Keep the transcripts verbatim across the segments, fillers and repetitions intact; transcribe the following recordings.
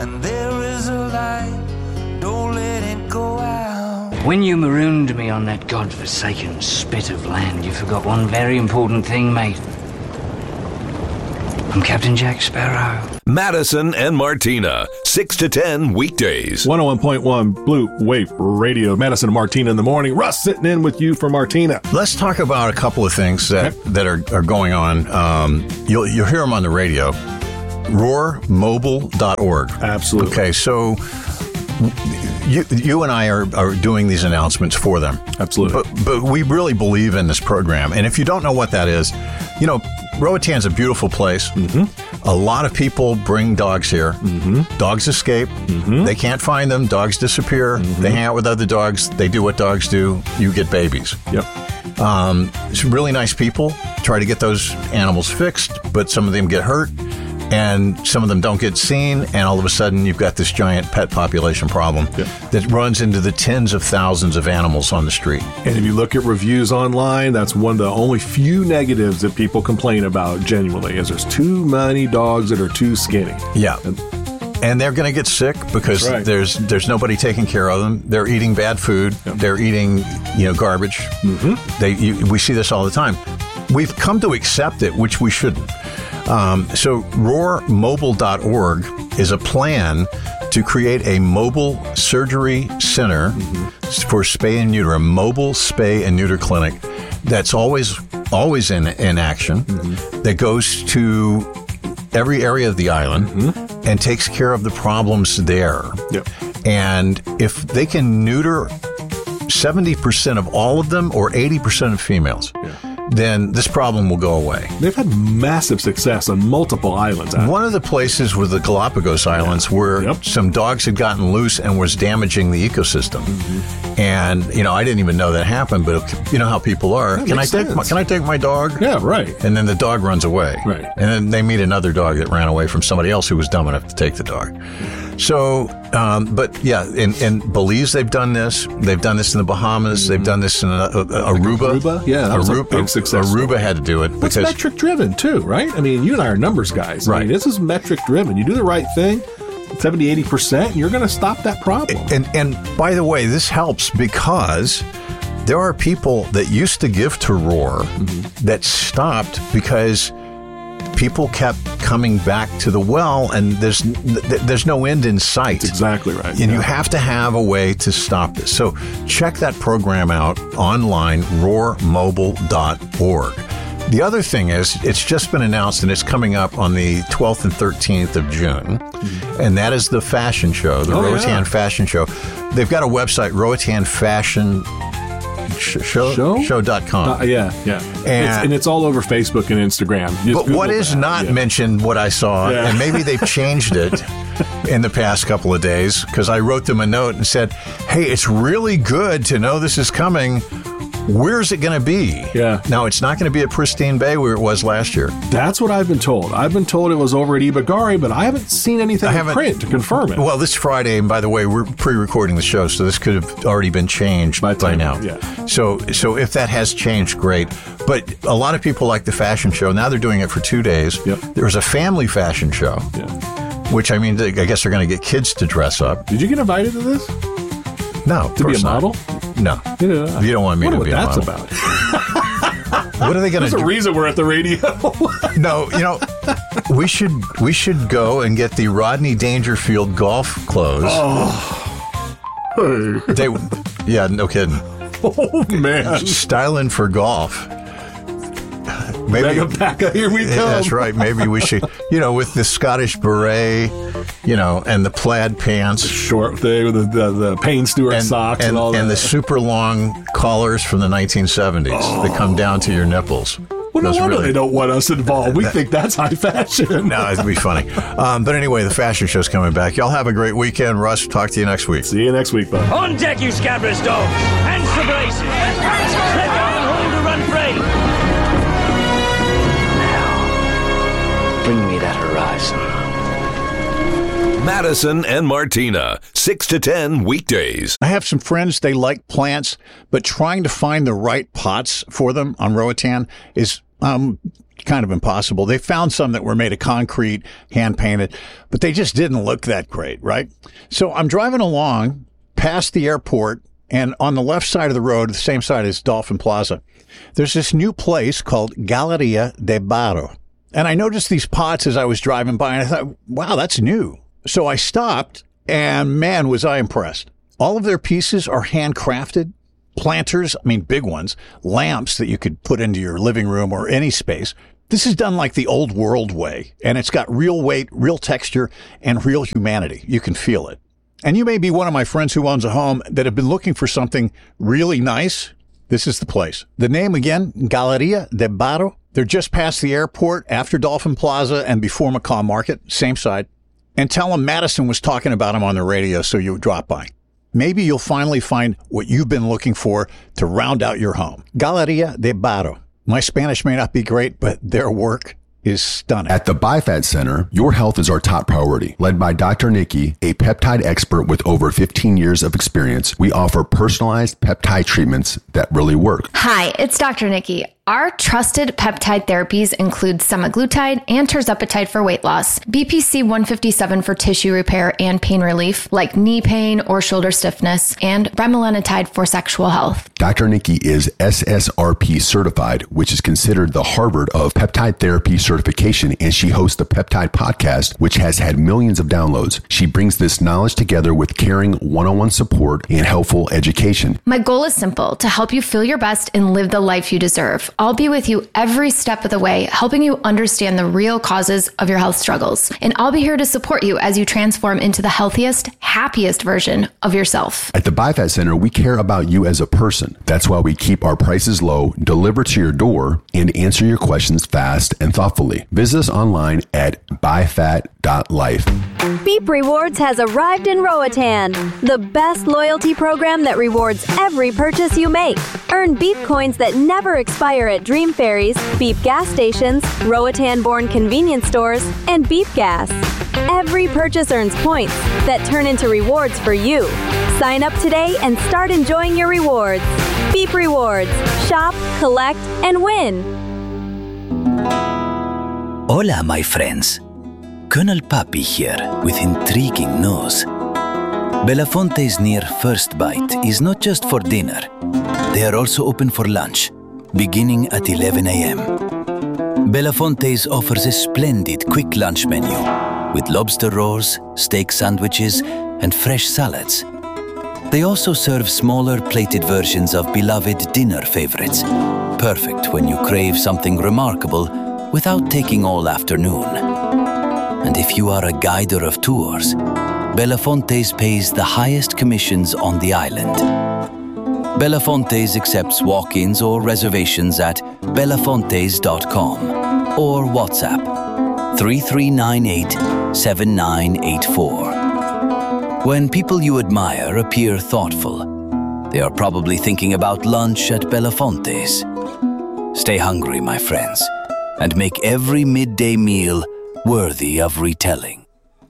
and there is a light, don't let it go out. When you marooned me on that godforsaken spit of land, you forgot one very important thing, mate. I'm Captain Jack Sparrow. Madison and Martina, six to ten weekdays. one oh one point one Blue Wave Radio. Madison and Martina in the morning. Russ sitting in with you for Martina. Let's talk about a couple of things that, okay. that are, are going on. Um, you'll, you'll hear them on the radio. roar mobile dot org. Absolutely. Okay, so you, you and I are, are doing these announcements for them. Absolutely. But, but we really believe in this program. And if you don't know what that is, you know, Roatan's a beautiful place. Mm-hmm. A lot of people bring dogs here. Mm-hmm. Dogs escape. Mm-hmm. They can't find them. Dogs disappear. Mm-hmm. They hang out with other dogs. They do what dogs do. You get babies. Yep. Um, some really nice people try to get those animals fixed, but some of them get hurt. And some of them don't get seen, and all of a sudden you've got this giant pet population problem yeah. that runs into the tens of thousands of animals on the street. And if you look at reviews online, that's one of the only few negatives that people complain about genuinely, is there's too many dogs that are too skinny. Yeah. And, and they're going to get sick because right. there's there's nobody taking care of them. They're eating bad food. Yep. They're eating, you know, garbage. Mm-hmm. They you, we see this all the time. We've come to accept it, which we shouldn't. Um, so roar mobile dot org is a plan to create a mobile surgery center mm-hmm. for spay and neuter, a mobile spay and neuter clinic that's always always in, in action, mm-hmm. that goes to every area of the island mm-hmm. and takes care of the problems there. Yep. And if they can neuter seventy percent of all of them or eighty percent of females, yeah. then this problem will go away. They've had massive success on multiple islands. One of the places was the Galapagos Islands yeah. where yep. some dogs had gotten loose and was damaging the ecosystem. Mm-hmm. And, you know, I didn't even know that happened, but you know how people are. That can I sense. take my, can I take my dog? Yeah, right. And then the dog runs away. Right. And then they meet another dog that ran away from somebody else who was dumb enough to take the dog. So, um, but yeah, in, in Belize they've done this. They've done this in the Bahamas. Mm-hmm. They've done this in uh, uh, Aruba. Like Aruba? Yeah, that was Aruba, a big success. Aruba had to do it. It's metric driven too, right? I mean, you and I are numbers guys. Right. I mean, this is metric driven. You do the right thing, seventy, eighty percent, and you're going to stop that problem. And, and by the way, this helps because there are people that used to give to Roar mm-hmm. that stopped because people kept coming back to the well, and there's there's no end in sight. That's exactly right. And yeah. you have to have a way to stop this. So check that program out online, roar mobile dot org. The other thing is, it's just been announced, and it's coming up on the twelfth and thirteenth of June, mm-hmm. and that is the fashion show, the oh, Roatan yeah. Fashion Show. They've got a website, Roatan Fashion Show? Show? Show dot com. Uh, yeah, yeah. And it's, and it's all over Facebook and Instagram. Just but Google what is that. not yeah. mentioned, what I saw, yeah. and maybe they've changed it in the past couple of days, because I wrote them a note and said, hey, it's really good to know this is coming. Where's it going to be? Yeah. Now, it's not going to be at Pristine Bay where it was last year. That's what I've been told. I've been told it was over at Ibagari, but I haven't seen anything in print to confirm it. Well, this Friday, and by the way, we're pre-recording the show, so this could have already been changed by, by now. Yeah. So, so if that has changed, great. But a lot of people like the fashion show. Now they're doing it for two days. Yep. There was a family fashion show, yeah. which, I mean, I guess they're going to get kids to dress up. Did you get invited to this? No. To be a model? Not. No. You, know, you don't want me to be a model. What that's about? What are they going to do? There's a reason we're at the radio. No, you know, we should we should go and get the Rodney Dangerfield golf clothes. Oh. They, yeah, no kidding. Oh, man. Styling for golf. Maybe Megapaka, here we come. That's right. Maybe we should, you know, with the Scottish beret, you know, and the plaid pants. The short thing with the, the, the Payne Stewart and, socks and, and all that. And the super long collars from the nineteen seventies oh. that come down to your nipples. Well, no Those wonder really, they don't want us involved. We that, think that's high fashion. No, it'd be funny. Um, but anyway, the fashion show's coming back. Y'all have a great weekend. Russ, talk to you next week. See you next week, bud. On deck, you scabrous dogs. Hands for braces. Let go and hold to run free. Now, bring me that horizon. Madison and Martina, six to ten weekdays. I have some friends, they like plants, but trying to find the right pots for them on Roatan is Um, kind of impossible. They found some that were made of concrete, hand painted, but they just didn't look that great, right? So I'm driving along past the airport, and on the left side of the road, the same side as Dolphin Plaza, there's this new place called Galleria de Barro. And I noticed these pots as I was driving by, and I thought, wow, that's new. So I stopped, and man, was I impressed. All of their pieces are handcrafted. Planters, I mean, big ones, lamps that you could put into your living room or any space. This is done like the old world way, and it's got real weight, real texture, and real humanity. You can feel it. And you may be one of my friends who owns a home that have been looking for something really nice. This is the place. The name again, Galleria de Barro. They're just past the airport, after Dolphin Plaza and before McCaw Market, same side. And tell them Madison was talking about them on the radio, so you drop by. Maybe you'll finally find what you've been looking for to round out your home. Galleria de Barro. My Spanish may not be great, but their work is stunning. At the BiFat Center, your health is our top priority. Led by Doctor Nikki, a peptide expert with over fifteen years of experience, we offer personalized peptide treatments that really work. Hi, it's Doctor Nikki. Our trusted peptide therapies include semaglutide and tirzepatide for weight loss, B P C one fifty-seven for tissue repair and pain relief, like knee pain or shoulder stiffness, and bremelanotide for sexual health. Doctor Nikki is S S R P certified, which is considered the Harvard of peptide therapy certification, and she hosts the Peptide Podcast, which has had millions of downloads. She brings this knowledge together with caring one-on-one support and helpful education. My goal is simple, to help you feel your best and live the life you deserve. I'll be with you every step of the way, helping you understand the real causes of your health struggles. And I'll be here to support you as you transform into the healthiest, happiest version of yourself. At the BiFat Center, we care about you as a person. That's why we keep our prices low, deliver to your door, and answer your questions fast and thoughtfully. Visit us online at bifat dot life. Beep Rewards has arrived in Roatan, the best loyalty program that rewards every purchase you make. Earn Beep coins that never expire at Dream Ferries, Beep gas stations, Roatan-born convenience stores, and Beep Gas. Every purchase earns points that turn into rewards for you. Sign up today and start enjoying your rewards. Beep Rewards. Shop, collect, and win. Hola, my friends. Colonel Papi here with intriguing news. Belafonte's near First Bite is not just for dinner. They are also open for lunch, beginning at eleven a.m. Belafonte's offers a splendid quick lunch menu with lobster rolls, steak sandwiches, and fresh salads. They also serve smaller plated versions of beloved dinner favorites, perfect when you crave something remarkable without taking all afternoon. And if you are a guider of tours, Belafonte's pays the highest commissions on the island. Belafonte's accepts walk-ins or reservations at belafontes dot com or WhatsApp three three nine eight, seven nine eight four. When people you admire appear thoughtful, they are probably thinking about lunch at Belafonte's. Stay hungry, my friends, and make every midday meal worthy of retelling.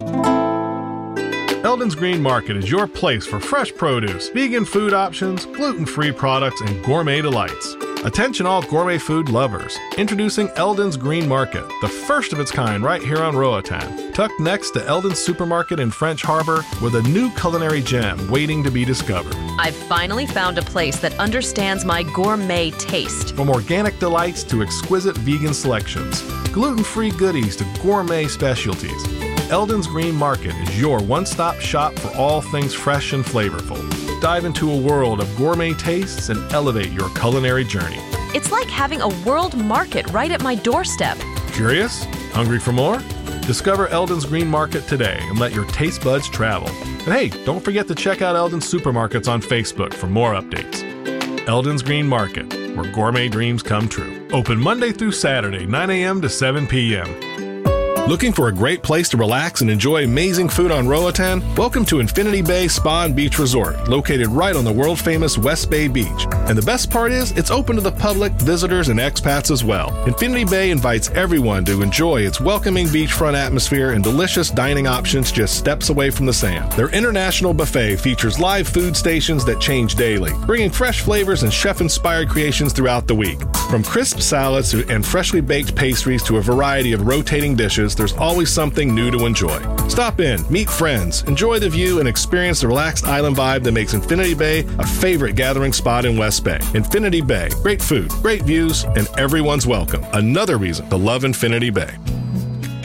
Eldon's Green Market is your place for fresh produce, vegan food options, gluten-free products, and gourmet delights. Attention all gourmet food lovers. Introducing Eldon's Green Market, the first of its kind right here on Roatan, tucked next to Eldon's Supermarket in French Harbor, with a new culinary gem waiting to be discovered. I've finally found a place that understands my gourmet taste. From organic delights to exquisite vegan selections, gluten-free goodies to gourmet specialties, Eldon's Green Market is your one-stop shop for all things fresh and flavorful. Dive into a world of gourmet tastes and elevate your culinary journey. It's like having a world market right at my doorstep. Curious? Hungry for more? Discover Eldon's Green Market today and let your taste buds travel. And hey, don't forget to check out Eldon's Supermarkets on Facebook for more updates. Eldon's Green Market, where gourmet dreams come true. Open Monday through Saturday, nine a.m. to seven p.m. Looking for a great place to relax and enjoy amazing food on Roatan? Welcome to Infinity Bay Spa and Beach Resort, located right on the world-famous West Bay Beach. And the best part is, it's open to the public, visitors, and expats as well. Infinity Bay invites everyone to enjoy its welcoming beachfront atmosphere and delicious dining options just steps away from the sand. Their international buffet features live food stations that change daily, bringing fresh flavors and chef-inspired creations throughout the week. From crisp salads and freshly baked pastries to a variety of rotating dishes, there's always something new to enjoy. Stop in, meet friends, enjoy the view, and experience the relaxed island vibe that makes Infinity Bay a favorite gathering spot in West Bay. Infinity Bay. Great food, great views, and everyone's welcome. Another reason to love Infinity Bay.